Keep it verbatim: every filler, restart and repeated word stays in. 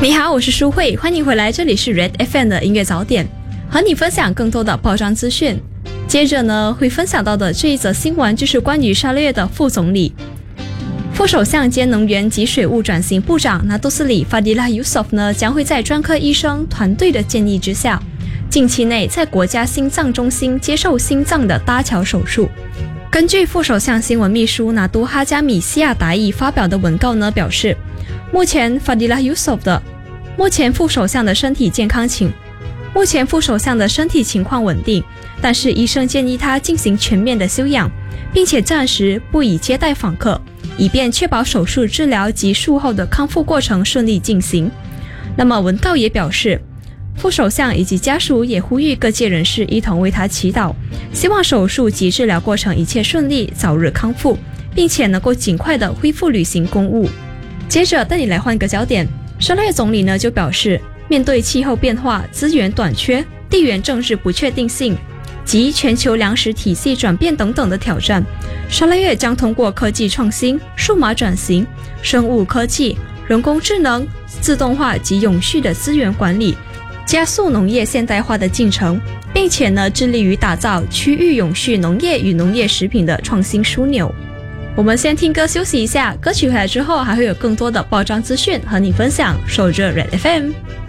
你好，我是舒慧，欢迎回来，这里是 Red F M 的音乐早点，和你分享更多的包装资讯。接着呢，会分享到的这一则新闻就是关于沙勒的副总理、副首相兼能源及水务转型部长纳杜斯里 Fadillah Yusof 呢，将会在专科医生团队的建议之下，近期内在国家心脏中心接受心脏的搭桥手术。根据副首相新闻秘书纳都哈加米西亚达伊发表的文告呢表示，目前 Fadillah Yusof 的目前副首相的身体健康情目前副首相的身体情况稳定，但是医生建议他进行全面的休养，并且暂时不宜接待访客，以便确保手术治疗及术后的康复过程顺利进行。那么文告也表示，副首相以及家属也呼吁各界人士一同为他祈祷，希望手术及治疗过程一切顺利，早日康复，并且能够尽快的恢复履行公务。接着带你来换个焦点，沙勒总理呢就表示，面对气候变化、资源短缺、地缘政治不确定性及全球粮食体系转变等等的挑战，沙勒将通过科技创新、数码转型、生物科技、人工智能、自动化及永续的资源管理，加速农业现代化的进程，并且呢致力于打造区域永续农业与农业食品的创新枢纽。我们先听歌休息一下，歌曲回来之后还会有更多的报章资讯和你分享，守着 Red F M。